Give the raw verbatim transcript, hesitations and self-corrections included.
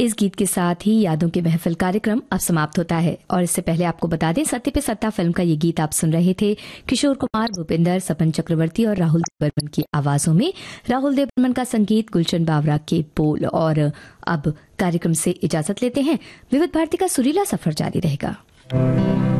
इस गीत के साथ ही यादों के महफिल कार्यक्रम अब समाप्त होता है और इससे पहले आपको बता दें, सत्य पे सत्ता फिल्म का ये गीत आप सुन रहे थे किशोर कुमार, भूपिंदर, सपन चक्रवर्ती और राहुल देव की आवाजों में। राहुल देव का संगीत, गुलशन बावरा के बोल। और अब कार्यक्रम से इजाजत लेते हैं। विविध भारती का सुरीला सफर जारी रहेगा।